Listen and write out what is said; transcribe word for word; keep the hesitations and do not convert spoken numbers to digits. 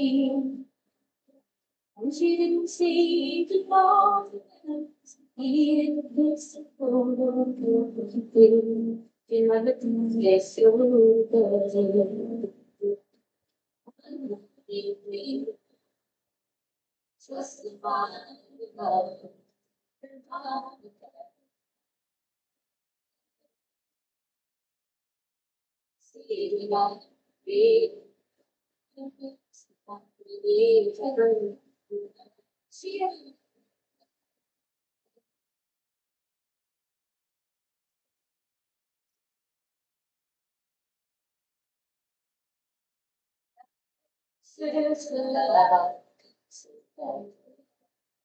And she didn't see the love he was supposed to do. In my yes, you just the love. See, love, be, she says love.